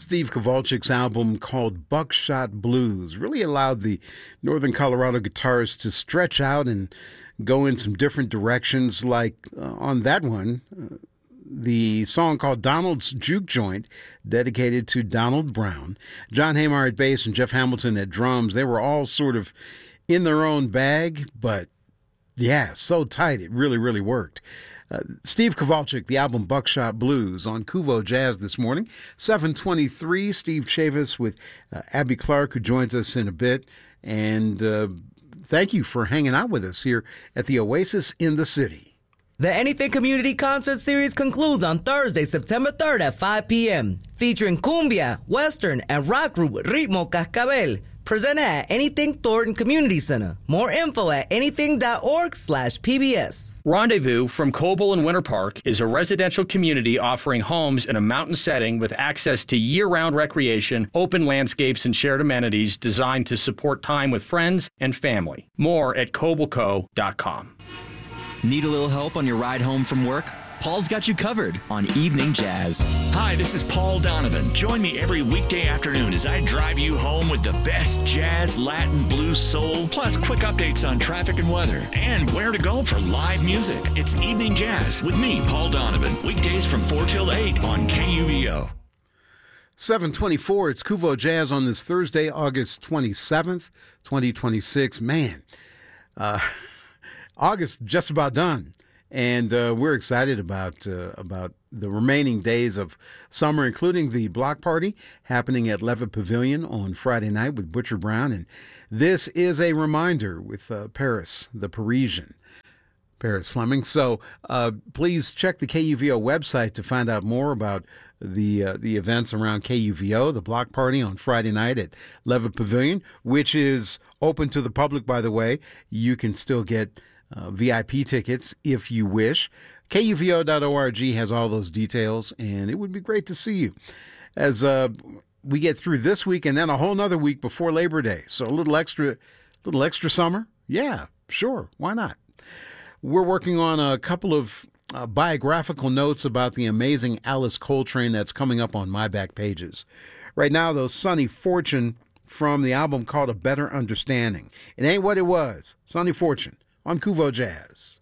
Steve Kowalczyk's album called Buckshot Blues really allowed the Northern Colorado guitarist to stretch out and go in some different directions, like on that one, the song called Donald's Juke Joint, dedicated to Donald Brown. John Hamar at bass and Jeff Hamilton at drums. They were all sort of in their own bag, but yeah, so tight it really, really worked. Steve Kowalczyk, the album Buckshot Blues on Kuvo Jazz this morning. 7:23, Steve Chavis with Abby Clark, who joins us in a bit. And thank you for hanging out with us here at the Oasis in the City. The Anything Community Concert Series concludes on Thursday, September 3rd at 5 p.m., featuring cumbia, western, and rock group Ritmo Cascabel, presented at Anything Thornton Community Center. More info at anything.org/PBS. Rendezvous from Coble and Winter Park is a residential community offering homes in a mountain setting with access to year-round recreation, open landscapes, and shared amenities designed to support time with friends and family. More at cobleco.com. Need a little help on your ride home from work? Paul's got you covered on Evening Jazz. Hi, this is Paul Donovan. Join me every weekday afternoon as I drive you home with the best jazz, Latin, blues, soul, plus quick updates on traffic and weather, and where to go for live music. It's Evening Jazz with me, Paul Donovan. Weekdays from 4 till 8 on KUVO. 7:24, it's Kuvo Jazz on this Thursday, August 27th, 2026. Man, August just about done. And we're excited about the remaining days of summer, including the block party happening at Levitt Pavilion on Friday night with Butcher Brown. And this is a reminder with Paris, the Parisian, Paris Fleming. So please check the KUVO website to find out more about the events around KUVO, the block party on Friday night at Levitt Pavilion, which is open to the public, by the way. You can still get VIP tickets if you wish. KUVO.org has all those details, and it would be great to see you as we get through this week and then a whole nother week before Labor Day. So a little extra summer? Yeah, sure. Why not? We're working on a couple of biographical notes about the amazing Alice Coltrane that's coming up on my back pages. Right now, though, Sonny Fortune from the album called A Better Understanding. It ain't what it was. Sonny Fortune on Kuvo Jazz.